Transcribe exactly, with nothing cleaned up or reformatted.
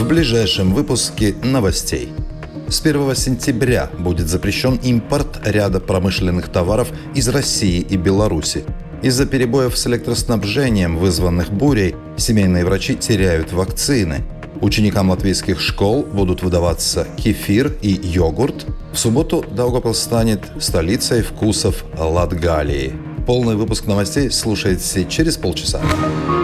В ближайшем выпуске новостей. С первого сентября будет запрещен импорт ряда промышленных товаров из России и Беларуси. Из-за перебоев с электроснабжением, вызванных бурей, семейные врачи теряют вакцины. Ученикам латвийских школ будут выдаваться кефир и йогурт. В субботу Даугавпилс станет столицей вкусов Латгалии. Полный выпуск новостей слушайте через полчаса.